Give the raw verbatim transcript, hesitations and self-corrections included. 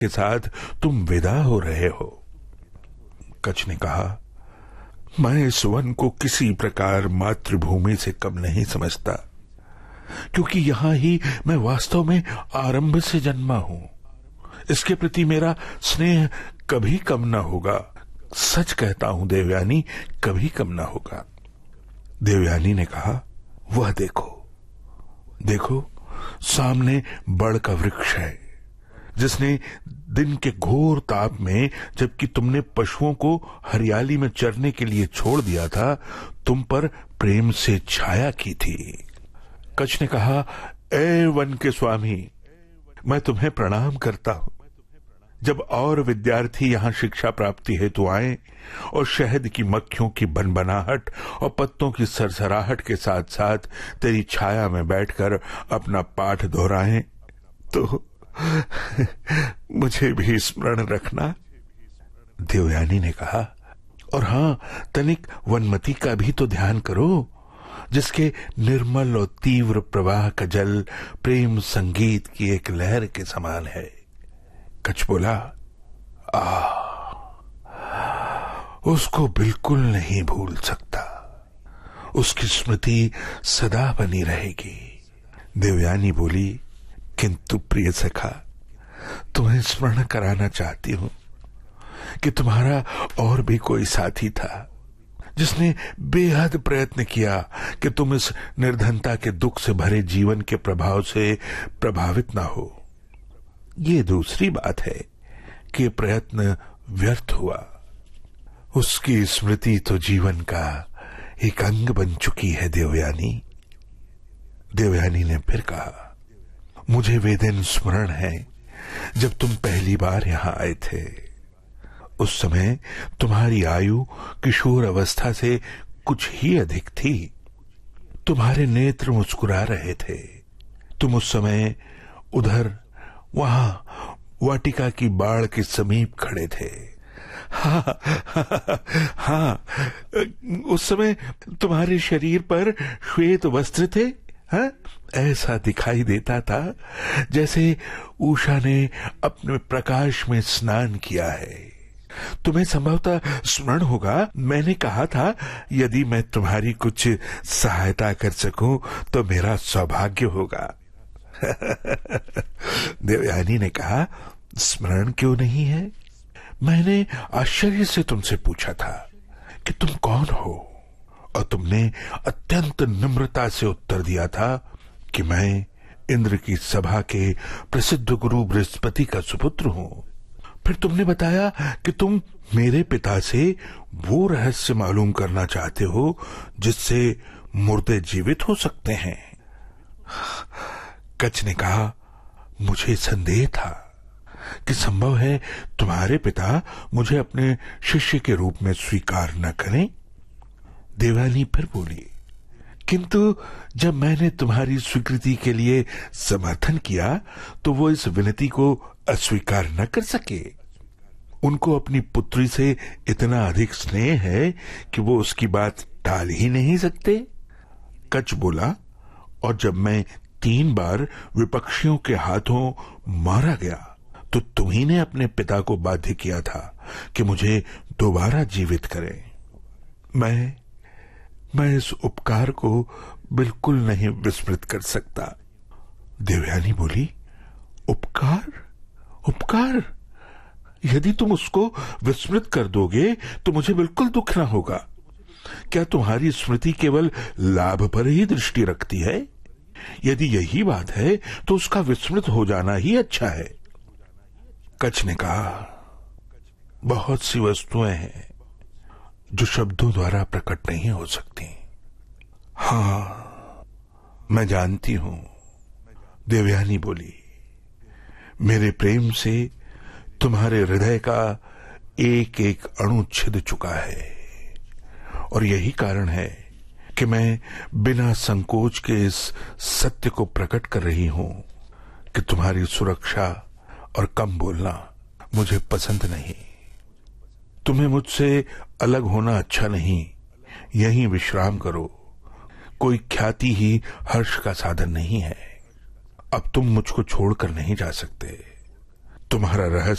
के साथ तुम विदा हो रहे हो। कच्छ ने कहा, मैं इस वन को किसी प्रकार मातृभूमि से कम नहीं समझता, क्योंकि यहां ही मैं वास्तव में आरंभ से जन्मा हूं। इसके प्रति मेरा स्नेह कभी कम न होगा। सच कहता हूं देवयानी, कभी कम न होगा। देवयानी ने कहा, वह देखो देखो सामने बड़ का वृक्ष है, जिसने दिन के घोर ताप में, जबकि तुमने पशुओं को हरियाली में चरने के लिए छोड़ दिया था, तुम पर प्रेम से छाया की थी। कच्छ ने कहा, ए वन के स्वामी, मैं तुम्हें प्रणाम करता हूं। जब और विद्यार्थी यहां शिक्षा प्राप्ति हेतु आए और शहद की मक्खियों की बनबनाहट और पत्तों की सरसराहट के साथ साथ तेरी छाया में बैठकर अपना पाठ दोहराएं, तो मुझे भी स्मरण रखना। देवयानी ने कहा, और हां, तनिक वनमती का भी तो ध्यान करो, जिसके निर्मल और तीव्र प्रवाह का जल प्रेम संगीत की एक लहर के समान है। कच्छ बोला, आ, उसको बिल्कुल नहीं भूल सकता। उसकी स्मृति सदा बनी रहेगी। देवयानी बोली, किंतु प्रिय सखा, तुम्हें स्मरण कराना चाहती हूं कि तुम्हारा और भी कोई साथी था, जिसने बेहद प्रयत्न किया कि तुम इस निर्धनता के दुख से भरे जीवन के प्रभाव से प्रभावित ना हो। ये दूसरी बात है कि प्रयत्न व्यर्थ हुआ। उसकी स्मृति तो जीवन का एक अंग बन चुकी है देवयानी। देवयानी ने फिर कहा, मुझे वे दिन स्मरण है जब तुम पहली बार यहां आए थे। उस समय तुम्हारी आयु किशोर अवस्था से कुछ ही अधिक थी। तुम्हारे नेत्र मुस्कुरा रहे थे। तुम उस समय उधर वहां वाटिका की बाड़ के समीप खड़े थे। हाँ, हाँ, हाँ, उस समय तुम्हारे शरीर पर श्वेत वस्त्र थे। हाँ, ऐसा दिखाई देता था जैसे उषा ने अपने प्रकाश में स्नान किया है। तुम्हें संभवतः स्मरण होगा, मैंने कहा था यदि मैं तुम्हारी कुछ सहायता कर सकूं तो मेरा सौभाग्य होगा। देवयानी ने कहा, स्मरण क्यों नहीं है? मैंने आश्चर्य से तुमसे पूछा था कि तुम कौन हो, और तुमने अत्यंत निम्रता से उत्तर दिया था कि मैं इंद्र की सभा के प्रसिद्ध गुरु बृहस्पति का सुपुत्र हूं। फिर तुमने बताया कि तुम मेरे पिता से वो रहस्य मालूम करना चाहते हो जिससे मुर्दे जीवित हो सकते हैं। कच्छ ने कहा, मुझे संदेह था कि संभव है तुम्हारे पिता मुझे अपने शिष्य के रूप में स्वीकार न करें। देवयानी फिर बोली, किंतु जब मैंने तुम्हारी स्वीकृति के लिए समर्थन किया तो वो इस विनती को अस्वीकार न कर सके। उनको अपनी पुत्री से इतना अधिक स्नेह है कि वो उसकी बात टाल ही नहीं सकते। कच्छ बोला, और जब मैं तीन बार विपक्षियों के हाथों मारा गया तो तुम्ही ने अपने पिता को बाध्य किया था कि मुझे दोबारा जीवित करें। मैं मैं इस उपकार को बिल्कुल नहीं विस्मृत कर सकता। देवयानी बोली, उपकार? उपकार? यदि तुम उसको विस्मृत कर दोगे तो मुझे बिल्कुल दुख ना होगा। क्या तुम्हारी स्मृति केवल लाभ पर ही दृष्टि रखती है? यदि यही बात है तो उसका विस्मृत हो जाना ही अच्छा है। कच्छ ने कहा, बहुत सी वस्तुएं हैं जो शब्दों द्वारा प्रकट नहीं हो सकती। हां, मैं जानती हूं। देवयानी बोली, मेरे प्रेम से तुम्हारे हृदय का एक एक अणु छिद चुका है, और यही कारण है कि मैं बिना संकोच के इस सत्य को प्रकट कर रही हूं कि तुम्हारी सुरक्षा और कम बोलना मुझे पसंद नहीं। तुम्हें मुझसे अलग होना अच्छा नहीं। यहीं विश्राम करो। कोई ख्याति ही हर्ष का साधन नहीं है। अब तुम मुझको छोड़कर नहीं जा सकते। तुम्हारा रहस्य